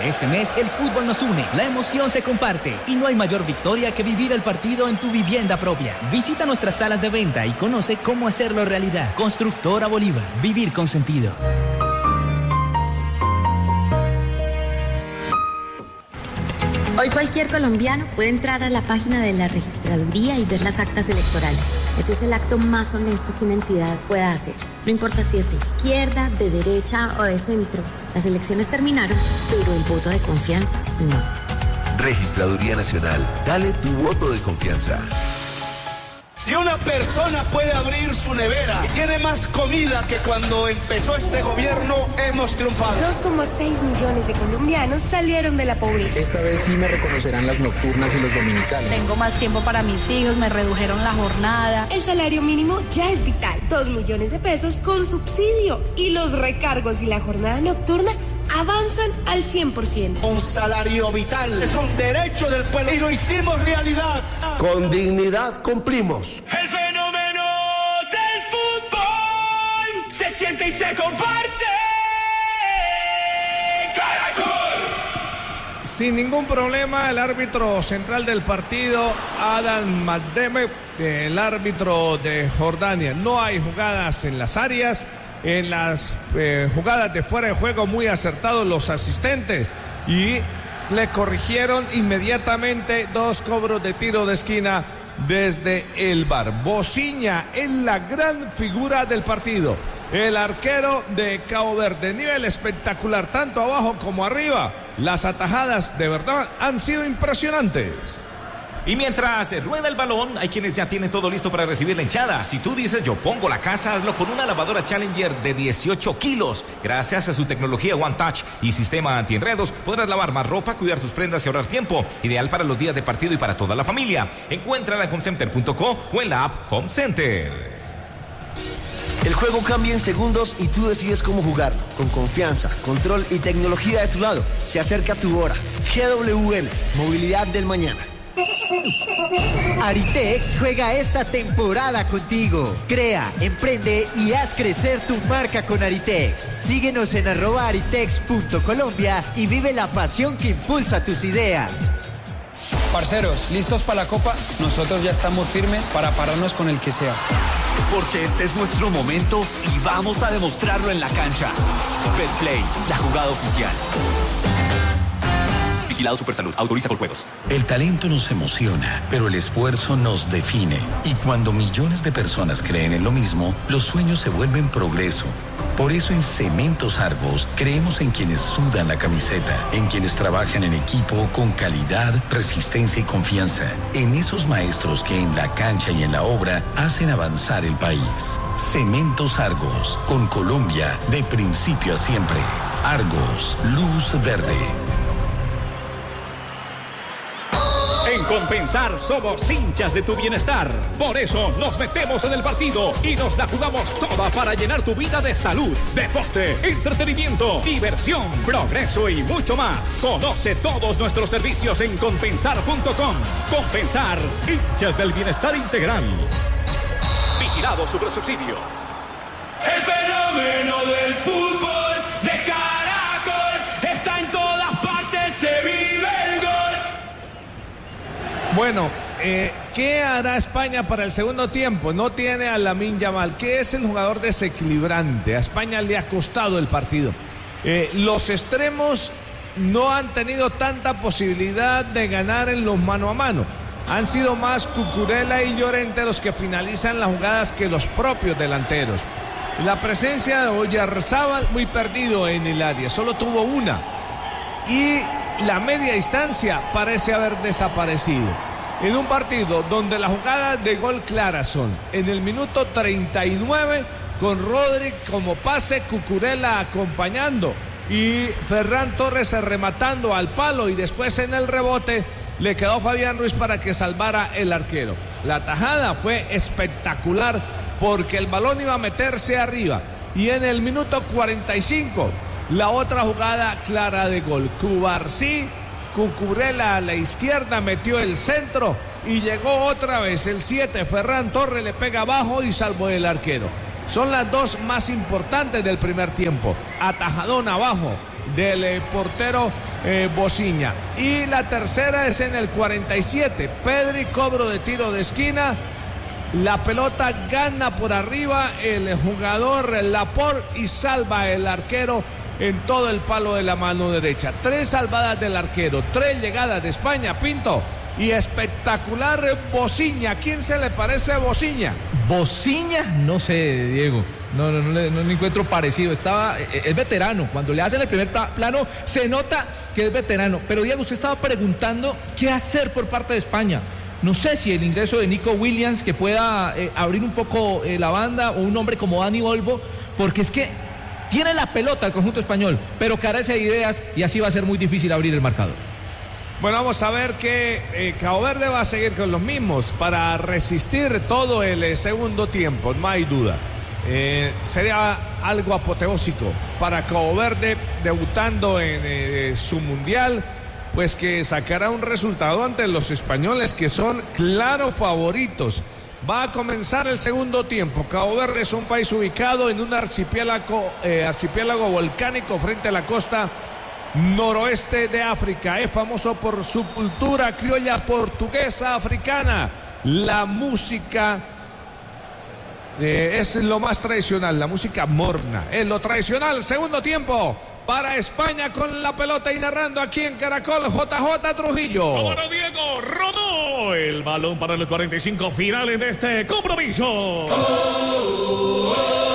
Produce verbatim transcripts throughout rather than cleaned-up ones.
Este mes el fútbol nos une, la emoción se comparte y no hay mayor victoria que vivir el partido en tu vivienda propia. Visita nuestras salas de venta y conoce cómo hacerlo realidad. Constructora Bolívar, vivir con sentido. Hoy cualquier colombiano puede entrar a la página de la registraduría y ver las actas electorales. Eso es el acto más honesto que una entidad pueda hacer. No importa si es de izquierda, de derecha o de centro. Las elecciones terminaron, pero el voto de confianza no. Registraduría Nacional, dale tu voto de confianza. Si una persona puede abrir su nevera y tiene más comida que cuando empezó este gobierno, hemos triunfado. dos coma seis millones de colombianos salieron de la pobreza. Esta vez sí me reconocerán las nocturnas y los dominicales. Tengo más tiempo para mis hijos, me redujeron la jornada. El salario mínimo ya es vital. Dos millones de pesos con subsidio. Y los recargos y la jornada nocturna avanzan al cien por ciento. Un salario vital es un derecho del pueblo y lo hicimos realidad. Con dignidad cumplimos. El fenómeno del fútbol se siente y se comparte. Caracol. Sin ningún problema, el árbitro central del partido, Adam Mahdeme, el árbitro de Jordania. No hay jugadas en las áreas. En las eh, jugadas de fuera de juego muy acertados los asistentes y le corrigieron inmediatamente dos cobros de tiro de esquina desde el V A R. Bociña es la gran figura del partido, el arquero de Cabo Verde, nivel espectacular tanto abajo como arriba. Las atajadas de verdad han sido impresionantes. Y mientras rueda el balón, hay quienes ya tienen todo listo para recibir la hinchada. Si tú dices yo pongo la casa, hazlo con una lavadora Challenger de dieciocho kilos. Gracias a su tecnología One Touch y sistema antienredos, podrás lavar más ropa, cuidar tus prendas y ahorrar tiempo. Ideal para los días de partido y para toda la familia. Encuéntrala en homecenter punto co o en la app Home Center. El juego cambia en segundos y tú decides cómo jugarlo. Con confianza, control y tecnología de tu lado. Se acerca tu hora. G W M, movilidad del mañana. Aritex juega esta temporada contigo. Crea, emprende y haz crecer tu marca con Aritex. Síguenos en arroba aritex punto colombia y vive la pasión que impulsa tus ideas. Parceros, ¿listos para la Copa? Nosotros ya estamos firmes para pararnos con el que sea. Porque este es nuestro momento y vamos a demostrarlo en la cancha. Betplay, la jugada oficial. Vigilado Supersalud, autoriza por juegos. El talento nos emociona, pero el esfuerzo nos define. Y cuando millones de personas creen en lo mismo, los sueños se vuelven progreso. Por eso en Cementos Argos creemos en quienes sudan la camiseta, en quienes trabajan en equipo con calidad, resistencia y confianza, en esos maestros que en la cancha y en la obra hacen avanzar el país. Cementos Argos, con Colombia de principio a siempre. Argos, luz verde. En Compensar somos hinchas de tu bienestar. Por eso nos metemos en el partido y nos la jugamos toda para llenar tu vida de salud, deporte, entretenimiento, diversión, progreso y mucho más. Conoce todos nuestros servicios en compensar punto com. Compensar, hinchas del bienestar integral. Vigilado Supersubsidio. El fenómeno del fútbol de Caracol está en todas partes, se vive el gol. Bueno, eh, ¿qué hará España para el segundo tiempo? No tiene a Lamine Yamal, que es el jugador desequilibrante. A España le ha costado el partido. Eh, los extremos no han tenido tanta posibilidad de ganar en los mano a mano. Han sido más Cucurella y Llorente los que finalizan las jugadas que los propios delanteros. La presencia de Oyarzábal muy perdido en el área, solo tuvo una. Y la media distancia parece haber desaparecido. En un partido donde las jugadas de gol claras son en el minuto treinta y nueve con Rodri como pase, Cucurella acompañando y Ferran Torres rematando al palo y después en el rebote le quedó Fabián Ruiz para que salvara el arquero. La tajada fue espectacular porque el balón iba a meterse arriba y en el minuto cuarenta y cinco la otra jugada clara de gol. Cubarsí, Cucurella a la izquierda metió el centro y llegó otra vez el siete, Ferran Torres le pega abajo y salvó el arquero. Son las dos más importantes del primer tiempo. Atajadón abajo del eh, portero eh, Bociña. Y la tercera es en el cuarenta y siete. Pedri, cobro de tiro de esquina. La pelota gana por arriba el jugador Laporte y salva el arquero en todo el palo de la mano derecha. Tres salvadas del arquero, tres llegadas de España, Pinto. Y espectacular Bociña. ¿Quién se le parece a Bociña? Bociña, no sé, Diego. No, no, no, le, no le encuentro parecido. Estaba, es veterano. Cuando le hacen el primer plano, se nota que es veterano. Pero Diego, usted estaba preguntando qué hacer por parte de España. No sé si el ingreso de Nico Williams, que pueda eh, abrir un poco eh, la banda, o un hombre como Dani Olmo, porque es que tiene la pelota el conjunto español, pero carece de ideas y así va a ser muy difícil abrir el marcador. Bueno, vamos a ver que eh, Cabo Verde va a seguir con los mismos para resistir todo el eh, segundo tiempo, no hay duda. Eh, sería algo apoteósico para Cabo Verde debutando en eh, su mundial, pues que sacará un resultado ante los españoles, que son claros favoritos. Va a comenzar el segundo tiempo. Cabo Verde es un país ubicado en un archipiélago, eh, archipiélago volcánico frente a la costa noroeste de África. Es famoso por su cultura criolla portuguesa africana. La música eh, es lo más tradicional, la música morna. Es lo tradicional. Segundo tiempo para España con la pelota y narrando aquí en Caracol, J J Trujillo. Ahora Diego rodó el balón para los cuarenta y cinco finales de este compromiso. Oh, oh, oh.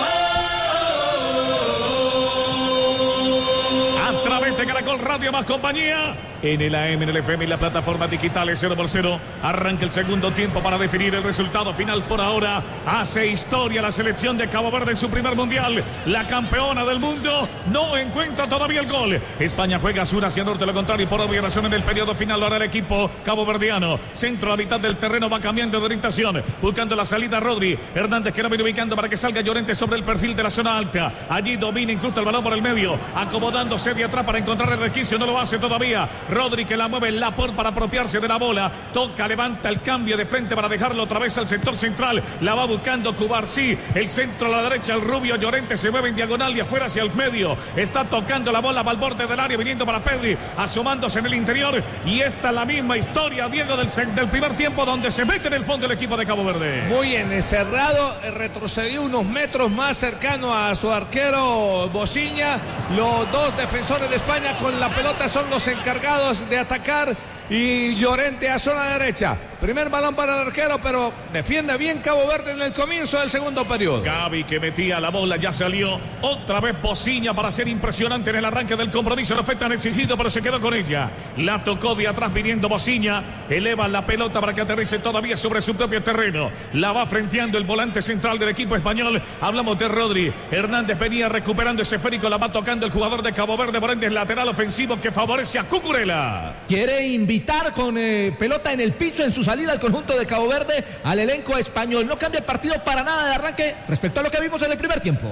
A través de Caracol Radio más compañía, en el A M, en el F M y la plataforma digitales cero por cero. Arranca el segundo tiempo para definir el resultado final. Por ahora hace historia la selección de Cabo Verde en su primer mundial. La campeona del mundo no encuentra todavía el gol. España juega sur hacia norte, lo contrario, por obvia razón en el periodo final lo hará el equipo caboverdiano. Centro a mitad del terreno, va cambiando de orientación, buscando la salida Rodri. Hernández que la viene ubicando para que salga Llorente sobre el perfil de la zona alta. Allí domina, incluso el balón por el medio, acomodándose de atrás para encontrar el resquicio, no lo hace todavía. Rodri que la mueve en Laporte para apropiarse de la bola. Toca, levanta el cambio de frente para dejarlo otra vez al sector central. La va buscando Cubarsí. El centro a la derecha, el rubio Llorente se mueve en diagonal y afuera hacia el medio. Está tocando la bola al borde del área, viniendo para Pedri, asomándose en el interior. Y esta es la misma historia, Diego, del, del primer tiempo, donde se mete en el fondo el equipo de Cabo Verde. Muy encerrado, retrocedió unos metros más cercano a su arquero Bociña. Los dos defensores de España con la pelota son los encargados de atacar, y Llorente a zona derecha. Primer balón para el arquero, pero defiende bien Cabo Verde en el comienzo del segundo periodo. Gavi que metía la bola, ya salió. Otra vez Bociña para ser impresionante en el arranque del compromiso. No fue tan exigido, pero se quedó con ella. La tocó de atrás viniendo Bociña. Eleva la pelota para que aterrice todavía sobre su propio terreno. La va frenteando el volante central del equipo español. Hablamos de Rodri. Hernández venía recuperando ese esférico. La va tocando el jugador de Cabo Verde. Por ende, lateral ofensivo que favorece a Cucurella. Quiere invitar con eh, pelota en el piso en su salida al conjunto de Cabo Verde al elenco español. No cambia el partido para nada de arranque respecto a lo que vimos en el primer tiempo.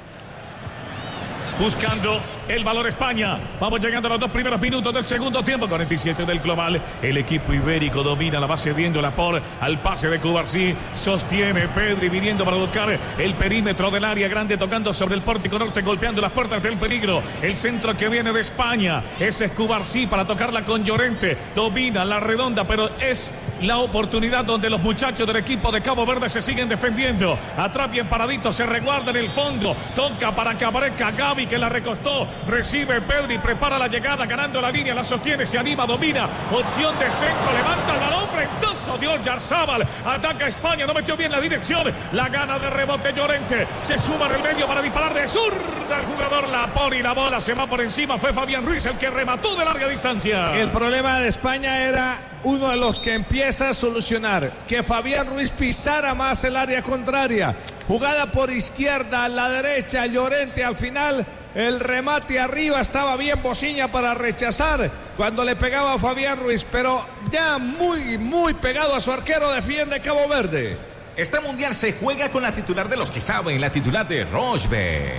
Buscando el valor España. Vamos llegando a los dos primeros minutos del segundo tiempo. cuarenta y siete del global. El equipo ibérico domina, la va cediendo Laporte al pase de Cubarsí. Sostiene Pedri viniendo para buscar el perímetro del área grande, tocando sobre el pórtico norte, golpeando las puertas del peligro. El centro que viene de España. Ese es Cubarsí para tocarla con Llorente. Domina la redonda, pero es la oportunidad donde los muchachos del equipo de Cabo Verde se siguen defendiendo. Atrás bien paradito, se resguarda en el fondo. Toca para que aparezca Gavi, que la recostó. Recibe Pedri, prepara la llegada, ganando la línea, la sostiene, se anima, domina. Opción de centro, levanta el balón, frentazo de Oyarzábal. Ataca España, no metió bien la dirección. La gana de rebote Llorente. Se suma en el medio para disparar de zurda el jugador Laporte, y la bola se va por encima. Fue Fabián Ruiz el que remató de larga distancia. El problema de España era uno de los que empieza a solucionar, que Fabián Ruiz pisara más el área contraria. Jugada por izquierda, a la derecha, Llorente al final. El remate arriba, estaba bien Bociña para rechazar cuando le pegaba a Fabián Ruiz, pero ya muy, muy pegado a su arquero, defiende Cabo Verde. Este mundial se juega con la titular de los que saben, la titular de Rochebet.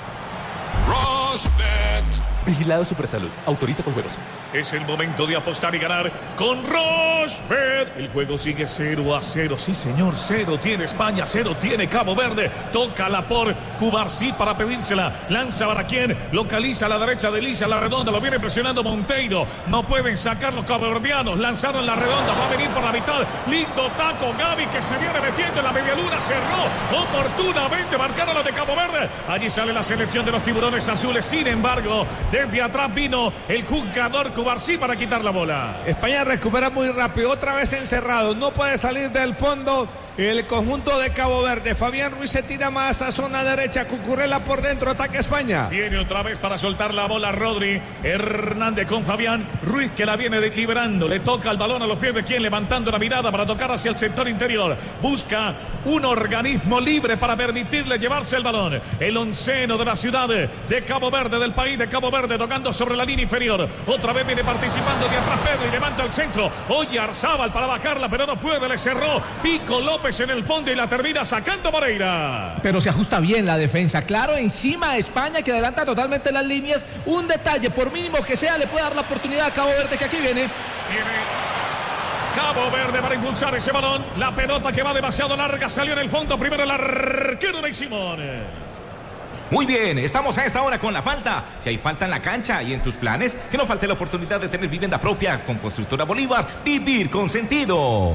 Rochebet. Vigilado Supersalud. Autoriza con juegos. Es el momento de apostar y ganar con Rochebet. El juego sigue cero a cero. Sí, señor, cero tiene España, cero tiene Cabo Verde. Toca Laporte. Cubarsí para pedírsela. Lanza Baraquien, localiza a la derecha de Lisa, la redonda, lo viene presionando Monteiro. No pueden sacar los caboverdianos. Lanzaron la redonda, va a venir por la mitad. Lindo taco, Gaby que se viene metiendo en la media luna, cerró oportunamente, marcaron la de Cabo Verde. Allí sale la selección de los tiburones azules. Sin embargo, desde atrás vino el jugador Cubarsí para quitar la bola. España recupera muy rápido, otra vez encerrado, no puede salir del fondo el conjunto de Cabo Verde. Fabián Ruiz se tira más a zona derecha, Cucurella por dentro, ataque España. Viene otra vez para soltar la bola Rodri Hernández con Fabián Ruiz que la viene liberando, le toca el balón a los pies de quien, levantando la mirada para tocar hacia el sector interior, busca un organismo libre para permitirle llevarse el balón. El onceno de la ciudad de Cabo Verde, del país de Cabo Verde, tocando sobre la línea inferior. Otra vez viene participando de atrás Pedro y levanta el centro. Oye Arzábal para bajarla, pero no puede, le cerró Pico López en el fondo y la termina sacando Moreira. Pero se ajusta bien la defensa, claro, encima España que adelanta totalmente las líneas. Un detalle, por mínimo que sea, le puede dar la oportunidad a Cabo Verde, que aquí viene. Viene Cabo Verde para impulsar ese balón. La pelota que va demasiado larga salió en el fondo. Primero el arquero de Simón. Muy bien, estamos a esta hora con la falta. Si hay falta en la cancha y en tus planes, que no falte la oportunidad de tener vivienda propia con Constructora Bolívar. Vivir con sentido.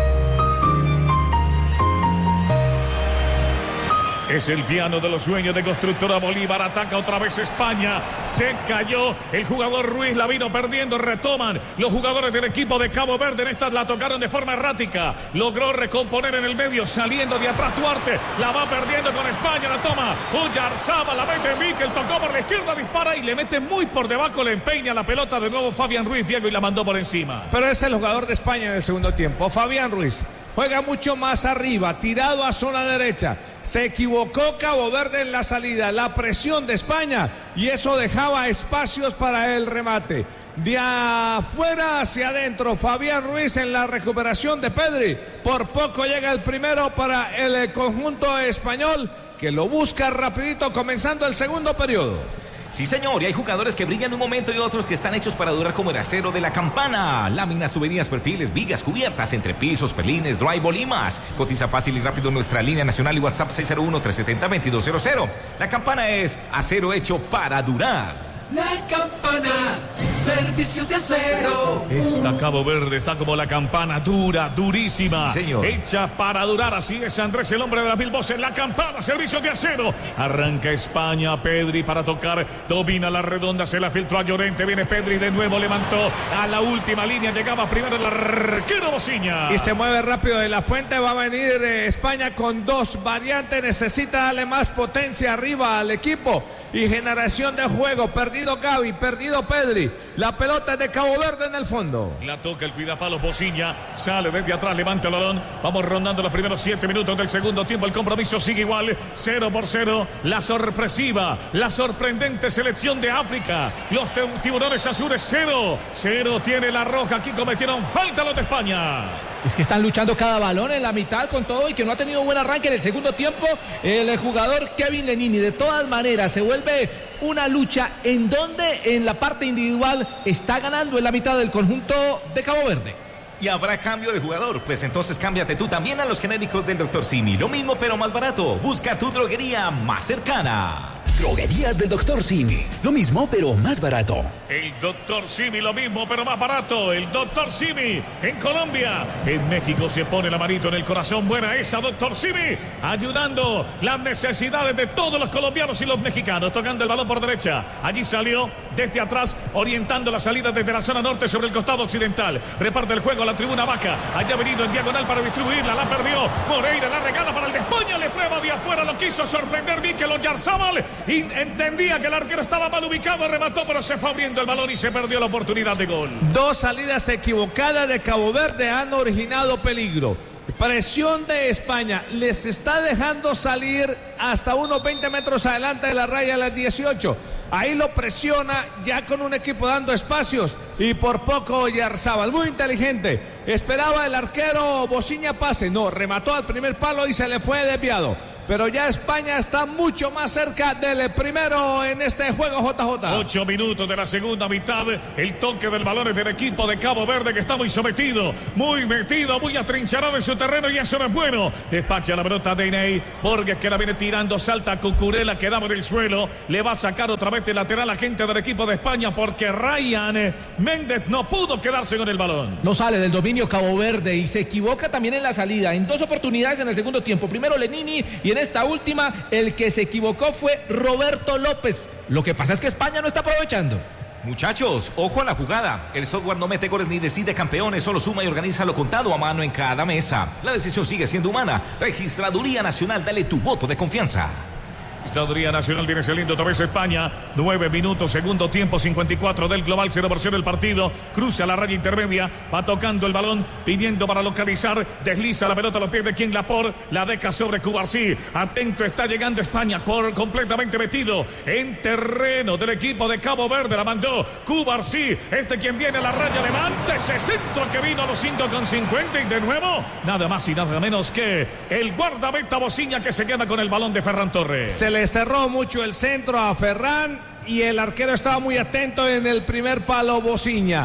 Es el piano de los sueños de Constructora Bolívar. Ataca otra vez España. Se cayó el jugador Ruiz. La vino perdiendo. Retoman los jugadores del equipo de Cabo Verde. En estas la tocaron de forma errática. Logró recomponer en el medio. Saliendo de atrás Duarte. La va perdiendo con España. La toma Oyarzaba. La mete Miquel. Tocó por la izquierda. Dispara y le mete muy por debajo. Le empeña la pelota de nuevo Fabián Ruiz. Diego y la mandó por encima. Pero es el jugador de España en el segundo tiempo. Fabián Ruiz. Juega mucho más arriba, tirado a zona derecha. Se equivocó Cabo Verde en la salida, la presión de España, y eso dejaba espacios para el remate. De afuera hacia adentro, Fabián Ruiz en la recuperación de Pedri. Por poco llega el primero para el conjunto español, que lo busca rapidito comenzando el segundo periodo. Sí, señor, y hay jugadores que brillan un momento y otros que están hechos para durar como el acero de la campana. Láminas, tuberías, perfiles, vigas, cubiertas, entrepisos, perlines, drywall y más. Cotiza fácil y rápido nuestra línea nacional y WhatsApp seis cero uno, tres siete cero, dos dos cero cero. La campana es acero hecho para durar. La campana, servicio de acero. Esta Cabo Verde está como la campana, dura, durísima. Sí, señor. Hecha para durar, así es Andrés, el hombre de las mil voces. La campana, servicio de acero. Arranca España, Pedri para tocar. Domina la redonda, se la filtró a Llorente. Viene Pedri de nuevo, levantó a la última línea. Llegaba primero el arquero Bociña. Y se mueve rápido de la fuente. Va a venir eh, España con dos variantes. Necesita darle más potencia arriba al equipo y generación de juego. Perdido Gaby, perdido Pedri. La pelota es de Cabo Verde en el fondo. La toca el cuidapalos Bociña. Sale desde atrás, levanta el balón. Vamos rondando los primeros siete minutos del segundo tiempo. El compromiso sigue igual. Cero por cero. La sorpresiva, la sorprendente selección de África. Los tiburones azules cero. Cero tiene la roja. Aquí cometieron falta los de España. Es que están luchando cada balón en la mitad con todo y que no ha tenido buen arranque en el segundo tiempo el jugador Kevin Lenini. De todas maneras se vuelve una lucha en donde en la parte individual está ganando en la mitad del conjunto de Cabo Verde. Y habrá cambio de jugador, pues entonces cámbiate tú también a los genéricos del doctor Simi. Lo mismo pero más barato. Busca tu droguería más cercana. Droguerías del doctor Simi. Lo mismo pero más barato. El doctor Simi, lo mismo pero más barato. El doctor Simi en Colombia. En México se pone la manito en el corazón. Buena esa, doctor Simi. Ayudando las necesidades de todos los colombianos y los mexicanos. Tocando el balón por derecha. Allí salió desde atrás, orientando la salida desde la zona norte sobre el costado occidental. Reparte el juego a la tribuna Vaca. Allá ha venido en diagonal para distribuirla. La perdió. Moreira la regala para el de España. Le prueba de afuera. Lo quiso sorprender Miquel Oyarzabal. Y entendía que el arquero estaba mal ubicado. Remató, pero se fue abriendo el balón y se perdió la oportunidad de gol. Dos salidas equivocadas de Cabo Verde han originado peligro. Presión de España. Les está dejando salir hasta unos veinte metros adelante de la raya a las dieciocho. Ahí lo presiona ya con un equipo dando espacios y por poco Oyarzabal, muy inteligente. Esperaba el arquero Bociña pase, no, remató al primer palo y se le fue desviado. pero ya España está mucho más cerca del primero en este juego, J J. Ocho minutos de la segunda mitad. El toque del balón es del equipo de Cabo Verde, que está muy sometido, muy metido, muy atrincherado en su terreno, y eso no es bueno. Despacha la pelota de Iney. Borges, que la viene tirando, salta a Cucurella, quedaba en el suelo. Le va a sacar otra vez de lateral a gente del equipo de España, porque Ryan Méndez no pudo quedarse con el balón. No sale del dominio Cabo Verde y se equivoca también en la salida. En dos oportunidades en el segundo tiempo. Primero Lenini, y en esta última el que se equivocó fue Roberto López. Lo que pasa es que España no está aprovechando. Muchachos, ojo a la jugada. El software no mete goles ni decide campeones, solo suma y organiza lo contado a mano en cada mesa. La decisión sigue siendo humana. Registraduría Nacional, dale tu voto de confianza. Registraduría Nacional viene saliendo otra vez España. Nueve minutos, segundo tiempo, cincuenta y cuatro del global, cero por cero el partido. Cruza la raya intermedia, va tocando el balón, pidiendo para localizar. Desliza la pelota a los pies de quien Lapor, la deja sobre Cubarsí. Atento, está llegando España, por completamente metido en terreno del equipo de Cabo Verde. La mandó Cubarsí, este quien viene a la raya, levanta ese centro que vino a los cinco con cincuenta, y de nuevo, nada más y nada menos que el guardameta Bociña, que se queda con el balón de Ferran Torres. Se le cerró mucho el centro a Ferran y el arquero estaba muy atento en el primer palo, Bociña.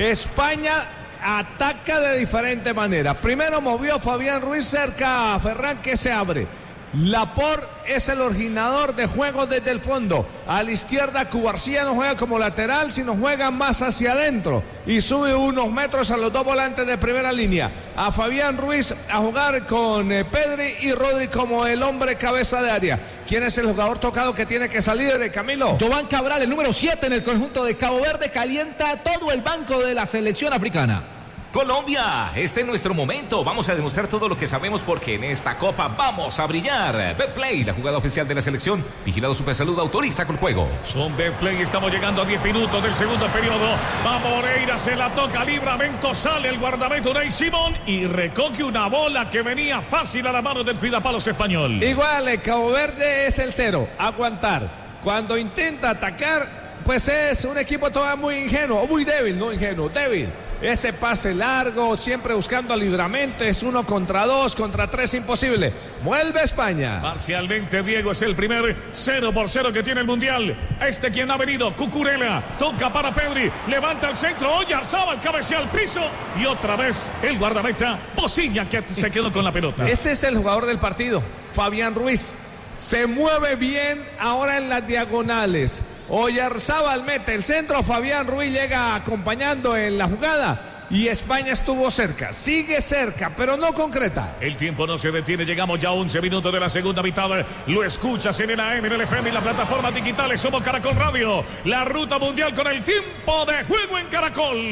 España ataca de diferente manera. Primero movió Fabián Ruiz cerca a Ferran, que se abre. Laporte es el originador de juego desde el fondo. A la izquierda, Cubarsí no juega como lateral, sino juega más hacia adentro y sube unos metros a los dos volantes de primera línea. A Fabián Ruiz a jugar con eh, Pedri y Rodri como el hombre cabeza de área. ¿Quién es el jugador tocado que tiene que salir, de Camilo? Jován Cabral, el número siete en el conjunto de Cabo Verde, calienta todo el banco de la selección africana. Colombia, este es nuestro momento. Vamos a demostrar todo lo que sabemos, porque en esta copa vamos a brillar. Betplay, la jugada oficial de la selección. Vigilado Supersalud, autoriza con juego. Son Betplay, estamos llegando a diez minutos del segundo periodo. Va Moreira, se la toca, libramento, sale el guardameta Unai Simón y recoge una bola que venía fácil a la mano del cuidapalos español. Igual, el Cabo Verde es el cero, aguantar. Cuando intenta atacar, pues es un equipo todavía muy ingenuo, muy débil, no ingenuo, débil. Ese pase largo, siempre buscando libramento, es uno contra dos, contra tres, imposible. Vuelve España. Parcialmente, Diego, es el primer cero por cero que tiene el Mundial. Este quien ha venido, Cucurella, toca para Pedri, levanta el centro, Oyarzábal, cabecea al piso, y otra vez el guardameta Bociña, que se quedó con la pelota. Ese es el jugador del partido, Fabián Ruiz. Se mueve bien ahora en las diagonales. Oyarzábal mete el centro, Fabián Ruiz llega acompañando en la jugada y España estuvo cerca, sigue cerca, pero no concreta. El tiempo no se detiene, llegamos ya a once minutos de la segunda mitad. Lo escuchas en el A M, en el F M y las plataformas digitales. Somos Caracol Radio, la ruta mundial con el tiempo de juego en Caracol.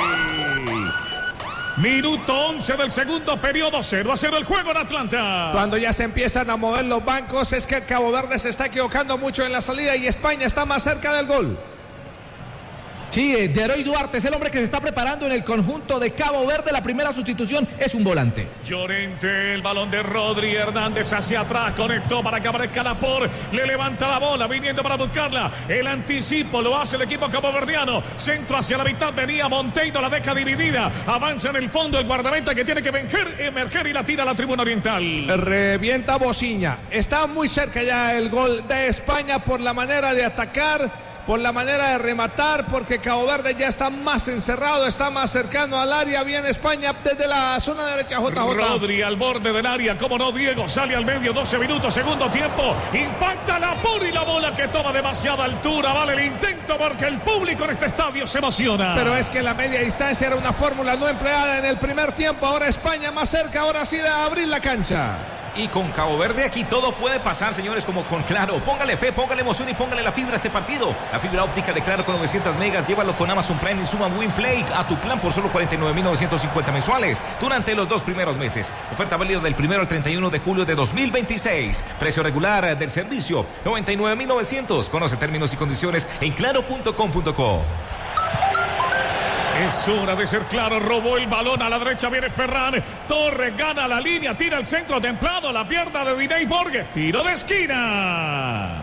Minuto once del segundo periodo, cero a cero el juego en Atlanta. Cuando ya se empiezan a mover los bancos, es que Cabo Verde se está equivocando mucho en la salida y España está más cerca del gol. Sí, Deroy Duarte es el hombre que se está preparando en el conjunto de Cabo Verde. La primera sustitución es un volante. Llorente, el balón de Rodri Hernández hacia atrás, conectó para que aparezca Laporte, le levanta la bola, viniendo para buscarla. El anticipo lo hace el equipo caboverdiano. Centro hacia la mitad, venía Monteiro, la deja dividida. Avanza en el fondo el guardameta, que tiene que vencer, emerger y la tira a la tribuna oriental. Revienta Bociña. Está muy cerca ya el gol de España por la manera de atacar, por la manera de rematar, porque Cabo Verde ya está más encerrado, está más cercano al área. Viene España desde la zona derecha. J J. Rodri al borde del área, como no, Diego sale al medio, doce minutos, segundo tiempo, impacta Laporte y la bola que toma demasiada altura. Vale el intento, porque el público en este estadio se emociona. Pero es que la media distancia era una fórmula no empleada en el primer tiempo. Ahora España más cerca, ahora sí de abrir la cancha. Y con Cabo Verde aquí todo puede pasar, señores, como con Claro. Póngale fe, póngale emoción y póngale la fibra a este partido. La fibra óptica de Claro con novecientos megas. Llévalo con Amazon Prime y suma WinPlay a tu plan por solo cuarenta y nueve mil novecientos cincuenta mensuales durante los dos primeros meses. Oferta válida del primero al treinta y uno de julio de dos mil veintiséis. Precio regular del servicio noventa y nueve mil novecientos. Conoce términos y condiciones en claro punto com punto co. Es hora de ser Claro, robó el balón a la derecha, viene Ferran Torres, gana la línea, tira el centro templado, la pierna de Diney Borges, tiro de esquina.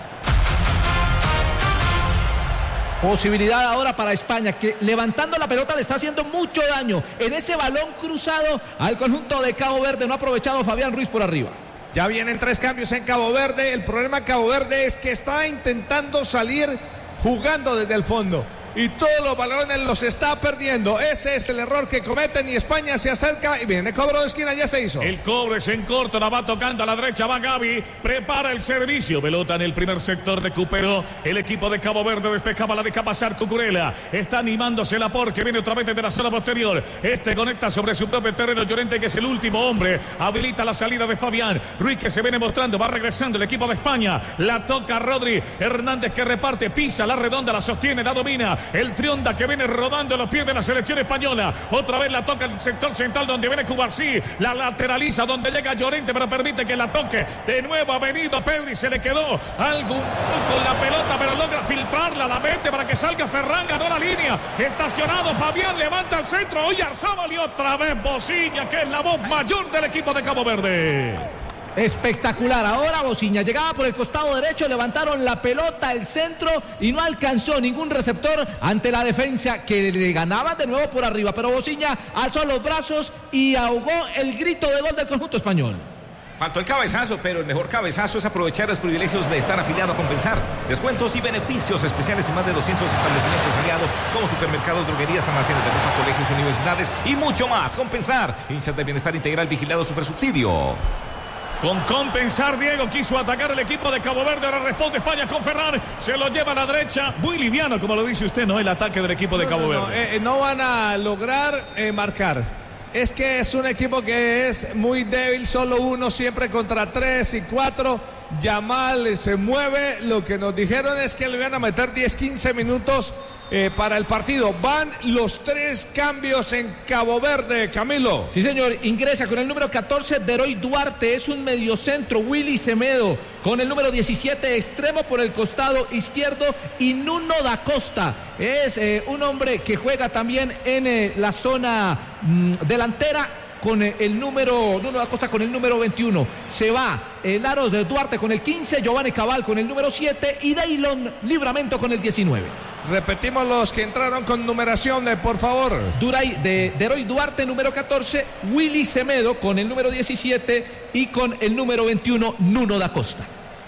Posibilidad ahora para España, que levantando la pelota le está haciendo mucho daño en ese balón cruzado al conjunto de Cabo Verde. No ha aprovechado Fabián Ruiz por arriba. Ya vienen tres cambios en Cabo Verde. El problema en Cabo Verde es que está intentando salir jugando desde el fondo y todos los balones los está perdiendo. Ese es el error que cometen y España se acerca y viene cobro de esquina, ya se hizo. El cobre es en corto, la va tocando a la derecha, va Gaby, prepara el servicio, pelota en el primer sector, recuperó el equipo de Cabo Verde, despejaba, la deja pasar Cucurella, está animándose la porque viene otra vez desde la zona posterior, este conecta sobre su propio terreno, Llorente que es el último hombre, habilita la salida de Fabián Ruiz que se viene mostrando, va regresando el equipo de España, la toca Rodri Hernández que reparte, pisa la redonda, la sostiene, la domina. El Trionda que viene rodando a los pies de la selección española. Otra vez la toca el sector central donde viene Cubarsí. La lateraliza donde llega Llorente, pero permite que la toque. De nuevo ha venido Pedri. Se le quedó algo con la pelota, pero logra filtrarla. La mete para que salga Ferran. Ganó la línea. Estacionado Fabián. Levanta el centro. Hoy Arzábal y otra vez Bociña, que es la voz mayor del equipo de Cabo Verde. Espectacular, ahora Bociña llegaba por el costado derecho, levantaron la pelota, el centro y no alcanzó ningún receptor ante la defensa que le ganaba de nuevo por arriba, pero Bociña alzó los brazos y ahogó el grito de gol del conjunto español. Faltó el cabezazo, pero el mejor cabezazo es aprovechar los privilegios de estar afiliado a Compensar. Descuentos y beneficios especiales en más de doscientos establecimientos aliados como supermercados, droguerías, almacenes de ropa, colegios, universidades y mucho más. Compensar, hinchas de bienestar integral vigilado supersubsidio. Con Compensar, Diego quiso atacar el equipo de Cabo Verde, ahora responde España con Ferran, se lo lleva a la derecha, muy liviano como lo dice usted, ¿no? El ataque del equipo de Cabo no, no, Verde. No, eh, no van a lograr eh, marcar. Es que es un equipo que es muy débil, solo uno siempre contra tres y cuatro. Yamal se mueve, lo que nos dijeron es que le van a meter diez, quince minutos eh, para el partido. Van los tres cambios en Cabo Verde, Camilo. Sí, señor, ingresa con el número catorce Deroy Duarte, es un mediocentro. Willy Semedo con el número diecisiete, extremo por el costado izquierdo, y Nuno da Costa es eh, un hombre que juega también en eh, la zona mm, delantera con el número, Nuno da Costa con el número veintiuno. Se va el Aros de Duarte con el quince, Giovanni Cabal con el número siete y Daylon Libramento con el diecinueve. Repetimos los que entraron con numeración, eh, por favor. Duray de Deroy Duarte, número catorce, Willy Semedo con el número diecisiete y con el número veintiuno, Nuno da Costa.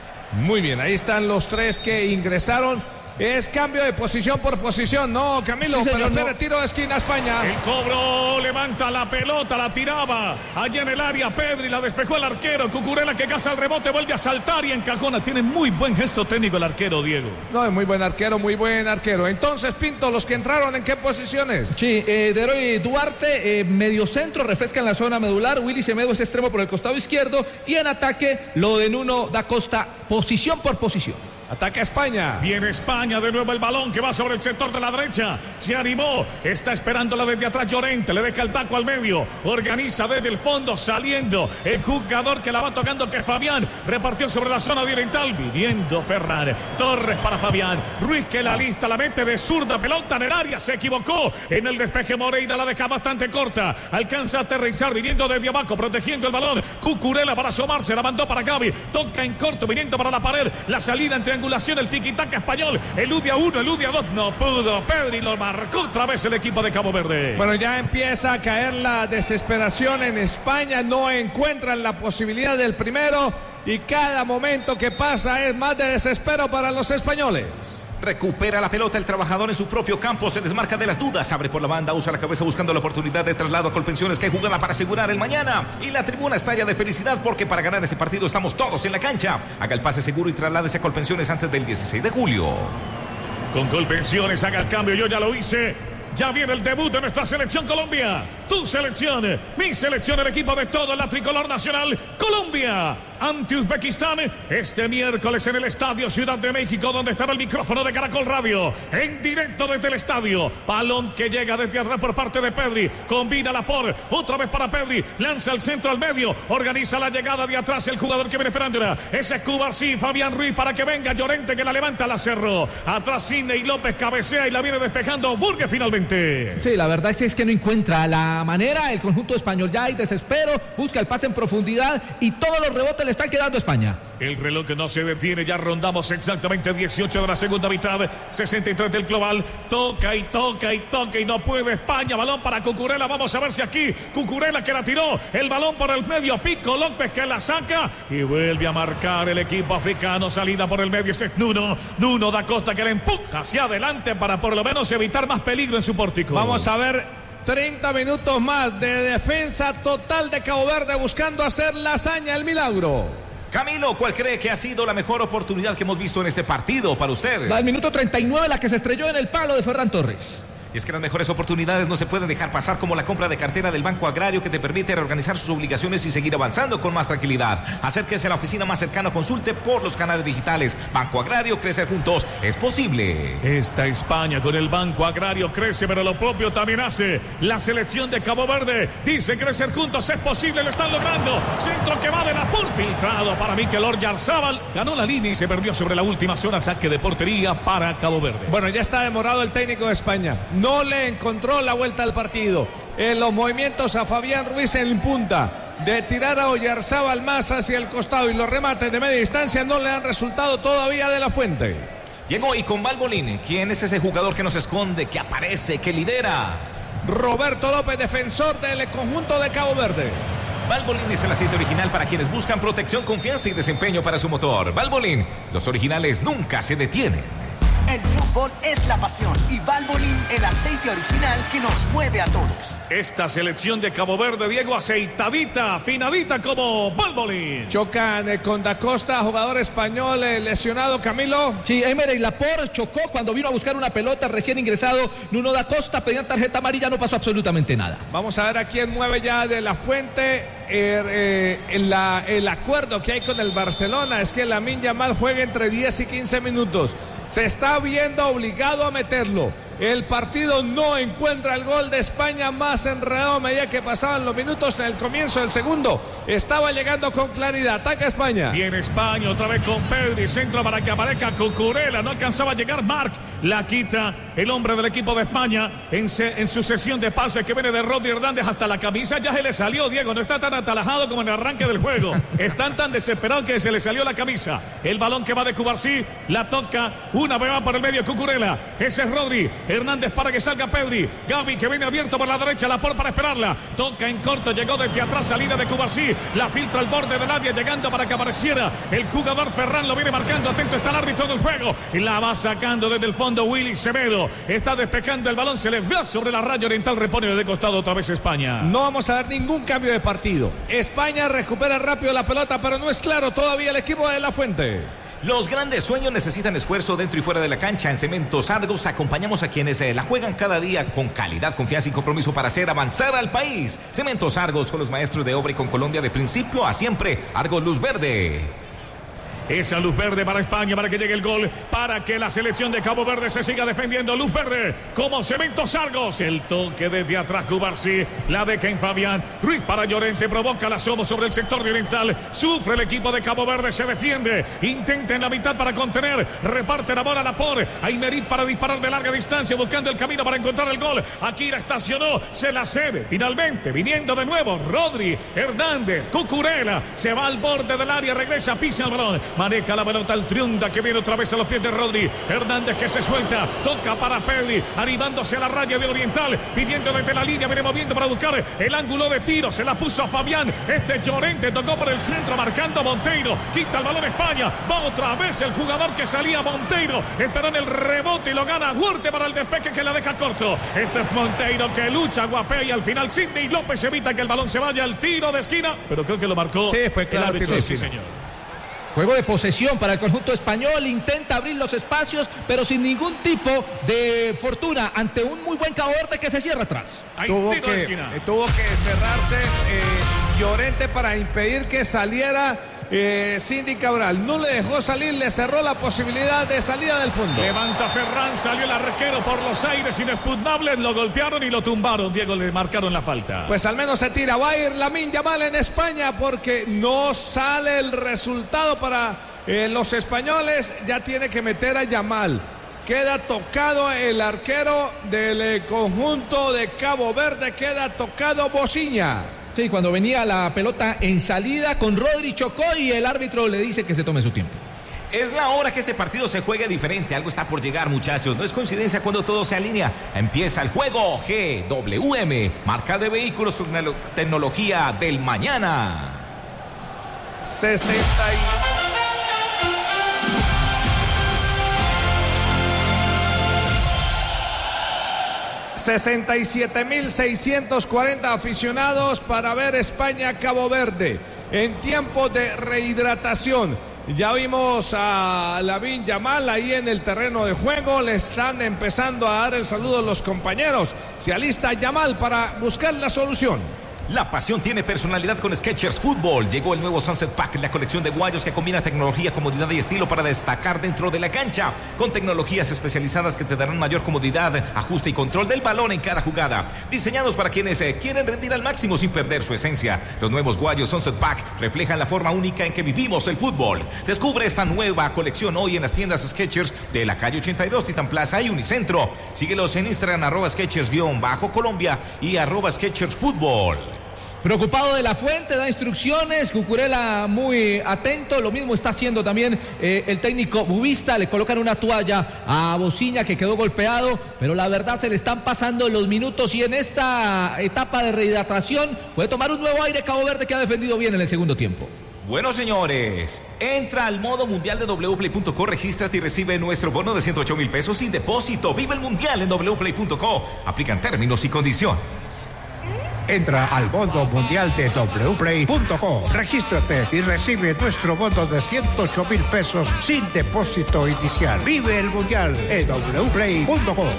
Muy bien, ahí están los tres que ingresaron. Es cambio de posición por posición, ¿no, Camilo? Sí, señor, pero no. tiro de esquina a España. El cobro, levanta la pelota, la tiraba allá en el área Pedri, la despejó el arquero. Cucurella que caza el rebote, vuelve a saltar y encajona. Tiene muy buen gesto técnico el arquero, Diego. No, es muy buen arquero, muy buen arquero. Entonces, Pinto, ¿los que entraron en qué posiciones? Sí, eh, Deroy Duarte, eh, medio centro, refresca en la zona medular. Willy Semedo es extremo por el costado izquierdo. Y en ataque, lo de Nuno da Costa, posición por posición. Ataca España. Viene España, de nuevo el balón que va sobre el sector de la derecha. Se animó, está esperándola desde atrás Llorente, le deja el taco al medio. Organiza desde el fondo, saliendo el jugador que la va tocando, que es Fabián. Repartió sobre la zona oriental, viniendo Ferran. Torres para Fabián. Ruiz que la lista, la mete de zurda, pelota en el área, se equivocó. En el despeje Moreira la deja bastante corta. Alcanza a aterrizar, viniendo desde abajo, protegiendo el balón. Cucurella para asomarse, la mandó para Gaby. Toca en corto, viniendo para la pared. La salida entre el tiquitaca español, elude a uno, elude a dos, no pudo, Pedri lo marcó otra vez el equipo de Cabo Verde. Bueno, ya empieza a caer la desesperación en España, no encuentran la posibilidad del primero y cada momento que pasa es más de desespero para los españoles. Recupera la pelota el trabajador en su propio campo, se desmarca de las dudas, abre por la banda, usa la cabeza buscando la oportunidad de traslado a Colpensiones, que jugará para asegurar el mañana. Y la tribuna estalla de felicidad porque para ganar este partido estamos todos en la cancha. Haga el pase seguro y trasládese a Colpensiones antes del dieciséis de julio. Con Colpensiones haga el cambio, yo ya lo hice. Ya viene el debut de nuestra selección Colombia. Tu selección, mi selección, el equipo de todo la tricolor nacional. Colombia ante Uzbekistán este miércoles en el Estadio Ciudad de México, donde estará el micrófono de Caracol Radio. En directo desde el estadio. Balón que llega desde atrás por parte de Pedri. Combina la por, otra vez para Pedri. Lanza el centro al medio. Organiza la llegada de atrás el jugador que viene esperándola. Ese es Cubarsí, Fabián Ruiz para que venga Llorente que la levanta, la cerró. Atrás Sidney López cabecea y la viene despejando Burgue finalmente. Llorente. Sí, la verdad es que no encuentra la manera. El conjunto español ya hay desespero, busca el pase en profundidad y todos los rebotes le están quedando a España. El reloj no se detiene, ya rondamos exactamente dieciocho de la segunda mitad, sesenta y tres del global. Toca y toca y toca y no puede España. Balón para Cucurella, vamos a ver si aquí Cucurella que la tiró, el balón por el medio, Pico López que la saca y vuelve a marcar el equipo africano. Salida por el medio, este es Nuno, Nuno da Costa que le empuja hacia adelante para por lo menos evitar más peligro en su pórtico. Vamos a ver treinta minutos más de defensa total de Cabo Verde buscando hacer la hazaña, el milagro. Camilo, ¿cuál cree que ha sido la mejor oportunidad que hemos visto en este partido para usted? La del minuto treinta y nueve, la que se estrelló en el palo de Ferran Torres. Y es que las mejores oportunidades no se pueden dejar pasar, como la compra de cartera del Banco Agrario, que te permite reorganizar sus obligaciones y seguir avanzando con más tranquilidad. Acérquese a la oficina más cercana o consulte por los canales digitales. Banco Agrario, crecer juntos es posible. Esta España con el Banco Agrario crece, pero lo propio también hace la selección de Cabo Verde. Dice crecer juntos es posible, lo están logrando. Centro que va de la por filtrado para Mikel Oyarzabal. Ganó la línea y se perdió sobre la última zona. Saque de portería para Cabo Verde. Bueno, ya está demorado el técnico de España. No le encontró la vuelta al partido. En los movimientos a Fabián Ruiz en punta, de tirar a Oyarzabal más hacia el costado y los remates de media distancia no le han resultado todavía de la Fuente. Llegó y con Balbolín. ¿Quién es ese jugador que nos esconde, que aparece, que lidera? Roberto López, defensor del conjunto de Cabo Verde. Valvoline es el aceite original para quienes buscan protección, confianza y desempeño para su motor. Valvoline, los originales nunca se detienen. El fútbol es la pasión y Valvoline el aceite original que nos mueve a todos. Esta selección de Cabo Verde, Diego, aceitadita, afinadita como Valvoline. Chocan eh, con Da Costa, jugador español eh, lesionado, Camilo. Sí, Emery Laporte chocó cuando vino a buscar una pelota, recién ingresado Nuno Da Costa, pedían tarjeta amarilla, no pasó absolutamente nada. Vamos a ver a quién mueve ya de la Fuente. Eh, eh, en la, el acuerdo que hay con el Barcelona es que Lamine Yamal juegue entre diez y quince minutos. Se está viendo obligado a meterlo. El partido no encuentra el gol de España, más enredado a medida que pasaban los minutos. En el comienzo del segundo estaba llegando con claridad. Ataca España. Viene España otra vez con Pedri, centro para que aparezca Cucurella, no alcanzaba a llegar Marc, la quita el hombre del equipo de España en, se, en su sesión de pases que viene de Rodri Hernández. Hasta la camisa ya se le salió, Diego, no está tan atalajado como en el arranque del juego. Están tan desesperados que se le salió la camisa. El balón que va de Cubarsí, la toca una vez más por el medio Cucurella, ese es Rodri Hernández para que salga Pedri, Gavi que viene abierto por la derecha, la por para esperarla, toca en corto, llegó desde atrás, salida de Cubarsí, la filtra al borde del área, llegando para que apareciera el jugador Ferran, lo viene marcando, atento está el árbitro del juego, y la va sacando desde el fondo Willy Semedo, está despejando el balón, se le ve sobre la raya oriental, repone de costado otra vez España. No vamos a dar ningún cambio de partido. España recupera rápido la pelota, pero no es claro todavía el equipo de La Fuente. Los grandes sueños necesitan esfuerzo dentro y fuera de la cancha. En Cementos Argos acompañamos a quienes eh, la juegan cada día con calidad, confianza y compromiso para hacer avanzar al país. Cementos Argos, con los maestros de obra y con Colombia de principio a siempre. Argos Luz Verde. Esa luz verde para España, para que llegue el gol, para que la selección de Cabo Verde se siga defendiendo. Luz verde como Cementos Argos. El toque desde atrás Cubarsí, la de Ken Fabián. Ruiz para Llorente, provoca la somo sobre el sector de oriental. Sufre el equipo de Cabo Verde, se defiende. Intenta en la mitad para contener. Reparte la bola a Laporte. Aymerit para disparar de larga distancia, buscando el camino para encontrar el gol. Aquí la estacionó, se la cede. Finalmente, viniendo de nuevo, Rodri Hernández, Cucurella. Se va al borde del área, regresa, pisa el balón. Maneja la pelota el Triunda que viene otra vez a los pies de Rodri Hernández que se suelta, toca para Pedri, arribándose a la raya de oriental, pidiendo desde la línea, viene moviendo para buscar el ángulo de tiro, se la puso a Fabián, este Llorente tocó por el centro marcando Monteiro, quita el balón España, va otra vez el jugador que salía Monteiro, estará en el rebote y lo gana Huerte para el despeje que la deja corto, este es Monteiro que lucha, guapea y al final Sidney López evita que el balón se vaya al tiro de esquina, pero creo que lo marcó sí, fue claro, el árbitro, sí señor. Juego de posesión para el conjunto español, intenta abrir los espacios, pero sin ningún tipo de fortuna ante un muy buen Cabo Verde que se cierra atrás. Tuvo que, eh, tuvo que cerrarse eh, Llorente para impedir que saliera eh, Cindy Cabral. No le dejó salir, le cerró la posibilidad de salida del fondo. Levanta Ferran, salió el arquero por los aires inexpugnables, lo golpearon y lo tumbaron. Diego, le marcaron la falta. Pues al menos se tira, va a ir Lamine Yamal en España porque no sale el resultado para eh, los españoles. Ya tiene que meter a Yamal. Queda tocado el arquero del eh, conjunto de Cabo Verde, queda tocado Bociña. Sí, cuando venía la pelota en salida con Rodri chocó y el árbitro le dice que se tome su tiempo. Es la hora que este partido se juegue diferente. Algo está por llegar, muchachos. No es coincidencia cuando todo se alinea. Empieza el juego. G W M, marca de vehículos, tecnología del mañana. sesenta y... sesenta y siete mil seiscientos cuarenta aficionados para ver España-Cabo Verde en tiempo de rehidratación. Ya vimos a Lamine Yamal ahí en el terreno de juego. Le están empezando a dar el saludo a los compañeros. Se alista Yamal para buscar la solución. La pasión tiene personalidad con Skechers Fútbol. Llegó el nuevo Sunset Pack, la colección de guayos que combina tecnología, comodidad y estilo para destacar dentro de la cancha. Con tecnologías especializadas que te darán mayor comodidad, ajuste y control del balón en cada jugada. Diseñados para quienes eh, quieren rendir al máximo sin perder su esencia. Los nuevos guayos Sunset Pack reflejan la forma única en que vivimos el fútbol. Descubre esta nueva colección hoy en las tiendas Skechers de la calle ochenta y dos, Titán Plaza y Unicentro. Síguelos en Instagram, arroba Skechers-Colombia y arroba Skechers Fútbol. Preocupado de la fuente, da instrucciones, Cucurella muy atento, lo mismo está haciendo también eh, el técnico Bubista, le colocan una toalla a Bociña que quedó golpeado, pero la verdad se le están pasando los minutos y en esta etapa de rehidratación puede tomar un nuevo aire Cabo Verde que ha defendido bien en el segundo tiempo. Bueno, señores, entra al modo mundial de doble u play punto co, regístrate y recibe nuestro bono de ciento ocho mil pesos sin depósito. Vive el mundial en doble u play punto co, aplican términos y condiciones. Entra al modo mundial de doble u play punto co, regístrate y recibe nuestro bono de ciento ocho mil pesos sin depósito inicial. Vive el mundial en doble u play punto co.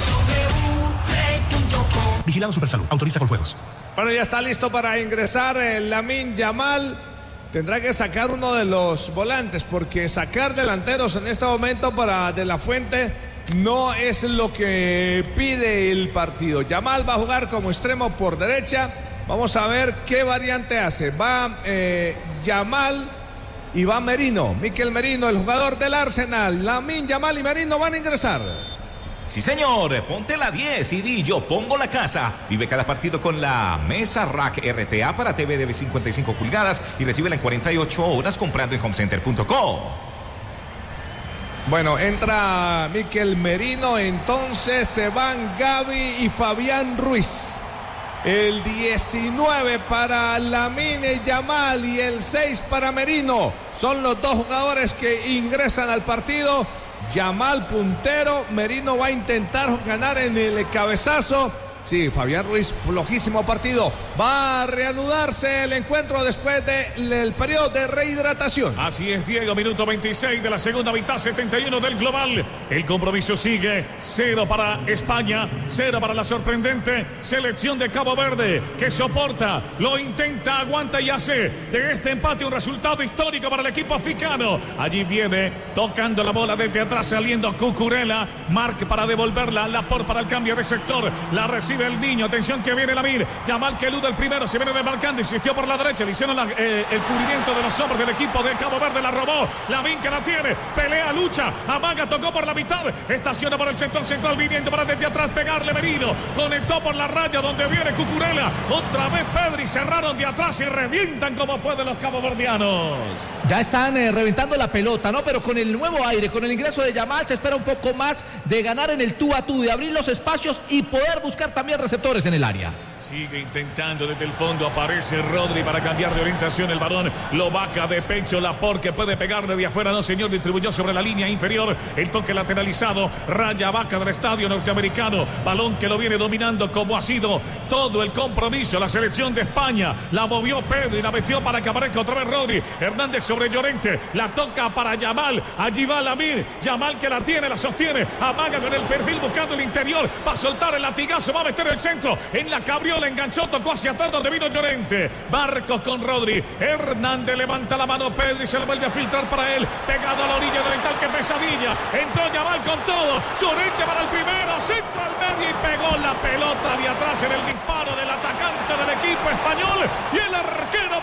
Vigilado Supersalud, autoriza con juegos. Bueno, ya está listo para ingresar el Lamine Yamal. Tendrá que sacar uno de los volantes porque sacar delanteros en este momento para De La Fuente no es lo que pide el partido. Yamal va a jugar como extremo por derecha. Vamos a ver qué variante hace. Va eh, Yamal y va Merino. Mikel Merino, el jugador del Arsenal. Lamine Yamal y Merino van a ingresar. Sí, señor, ponte la diez y di yo pongo la casa. Vive cada partido con la Mesa Rack R T A para T V de cincuenta y cinco pulgadas y recíbela en cuarenta y ocho horas comprando en homecenter punto co. Bueno, entra Mikel Merino, entonces se van Gavi y Fabián Ruiz. El diecinueve para Lamine Yamal y el seis para Merino. Son los dos jugadores que ingresan al partido. Yamal puntero, Merino va a intentar ganar en el cabezazo. Sí, Fabián Ruiz, flojísimo partido. Va a reanudarse el encuentro después del periodo de rehidratación. Así es, Diego, minuto veintiséis de la segunda mitad, setenta y uno del global. El compromiso sigue, cero para España, cero para la sorprendente selección de Cabo Verde, que soporta, lo intenta, aguanta y hace de este empate un resultado histórico para el equipo africano. Allí viene, tocando la bola desde atrás, saliendo Cucurella, Marc para devolverla, Laporte para el cambio de sector, la recibe el niño, atención que viene Lamine, Yamal que elude el primero, se viene desmarcando, insistió por la derecha, le hicieron la, eh, el cubrimiento de los hombres del equipo de Cabo Verde, la robó, Lamine que la tiene, pelea, lucha, amaga, tocó por la mitad, estaciona por el sector central, viniendo para desde atrás, pegarle Merino, conectó por la raya donde viene Cucurella, otra vez Pedri, cerraron de atrás y revientan como pueden los caboverdianos. Ya están eh, reventando la pelota, ¿no? Pero con el nuevo aire, con el ingreso de Yamal se espera un poco más de ganar en el tú a tú, de abrir los espacios y poder buscar también también receptores en el área. Sigue intentando desde el fondo, aparece Rodri para cambiar de orientación el balón, lo baja de pecho Laporte que puede pegarle de afuera, no señor, distribuyó sobre la línea inferior, el toque lateralizado, raya baja del estadio norteamericano, balón que lo viene dominando como ha sido todo el compromiso, la selección de España, la movió Pedri, la metió para que aparezca otra vez Rodri, Hernández sobre Llorente, la toca para Yamal, allí va Lamine, Yamal que la tiene, la sostiene, amaga con el perfil buscando el interior, va a soltar el latigazo, va a meter el centro, en la cabriola enganchó, tocó hacia atrás donde vino Llorente, Marcos con Rodri, Hernández levanta la mano, Pedri se lo vuelve a filtrar para él, pegado a la orilla oriental, que pesadilla, entró Yamal con todo, Llorente para el primero, centro al medio y pegó la pelota de atrás en el disparo del atacante del equipo español y el arquero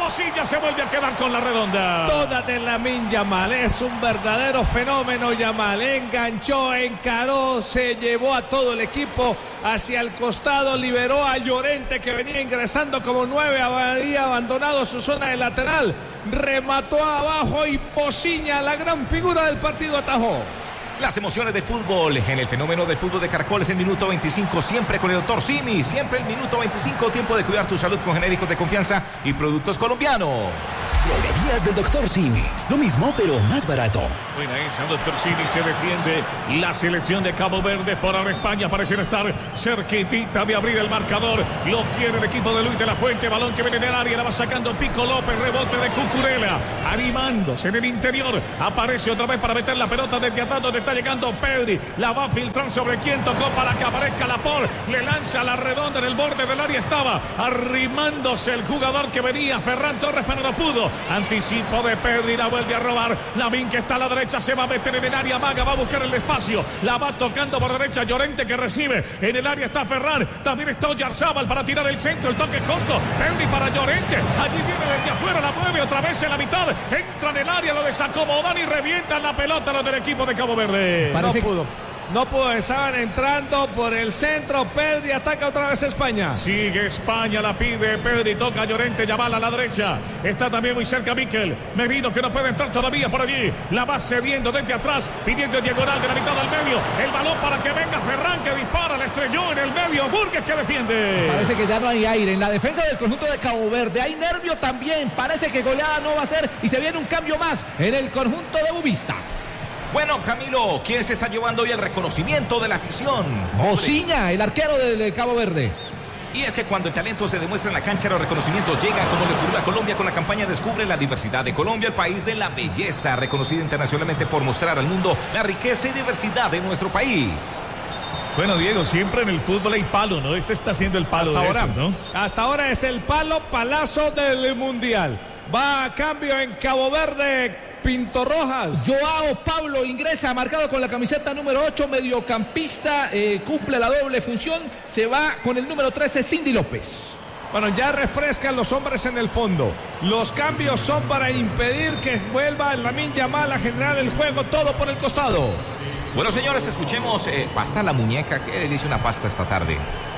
Mosilla se vuelve a quedar con la redonda. Toda de Lamine Yamal, es un verdadero fenómeno Yamal. Enganchó, encaró, se llevó a todo el equipo hacia el costado, liberó a Llorente que venía ingresando como nueve, había abandonado su zona de lateral, remató abajo y Mosilla, la gran figura del partido, atajó. Las emociones de fútbol en el fenómeno del fútbol de Caracol es el minuto veinticinco, siempre con el doctor Simi, siempre el minuto veinticinco, tiempo de cuidar tu salud con genéricos de confianza y productos colombianos. Droguerías del doctor Simi, lo mismo pero más barato. Buena esa, doctor Simi, se defiende la selección de Cabo Verde. Por ahora España parece estar cerquitita de abrir el marcador. Lo quiere el equipo de Luis de la Fuente, balón que viene en el área, la va sacando Pico López, rebote de Cucurella, animándose en el interior, aparece otra vez para meter la pelota desde atrás donde está llegando Pedri, la va a filtrar sobre quien tocó para que aparezca Laporte, le lanza la redonda en el borde del área, estaba arrimándose el jugador que venía, Ferran Torres, pero no pudo, anticipo de Pedri, la vuelve a robar, Lamine que está a la derecha, se va a meter en el área, Maga va a buscar el espacio, la va tocando por derecha, Llorente que recibe, en el área está Ferran, también está Oyarzábal para tirar el centro, el toque corto, Pedri para Llorente, allí viene desde afuera, la mueve otra vez en la mitad, entra en el área, lo desacomodan y revientan la pelota los del equipo de Cabo Verde. No pudo. No pudo, estaban entrando por el centro. Pedri ataca otra vez España. Sigue España, la pide Pedri, toca Llorente, Yamal a la derecha. Está también muy cerca Mikel Merino que no puede entrar todavía por allí. La va cediendo desde atrás, pidiendo diagonal de la mitad al medio. El balón para que venga Ferran que dispara, la estrelló en el medio. Burgues que defiende. Parece que ya no hay aire en la defensa del conjunto de Cabo Verde. Hay nervio también. Parece que goleada no va a ser y se viene un cambio más en el conjunto de Bubista. Bueno, Camilo, ¿quién se está llevando hoy el reconocimiento de la afición? Mosilla, el arquero de, de Cabo Verde. Y es que cuando el talento se demuestra en la cancha, los reconocimientos llegan, como le ocurrió a Colombia con la campaña Descubre la diversidad de Colombia, el país de la belleza, reconocido internacionalmente por mostrar al mundo la riqueza y diversidad de nuestro país. Bueno, Diego, siempre en el fútbol hay palo, ¿no? Este está siendo el palo hasta de ahora, eso, ¿no? Hasta ahora es el palo palazo del Mundial. Va a cambio en Cabo Verde Pinto Rojas. Joao Pablo ingresa, marcado con la camiseta número ocho, mediocampista, eh, cumple la doble función, se va con el número trece, Cindy López. Bueno, ya refrescan los hombres en el fondo. Los cambios son para impedir que vuelva Lamine Yamal a generar el juego, todo por el costado. Bueno, señores, escuchemos eh, pasta la muñeca. ¿Qué dice una pasta esta tarde?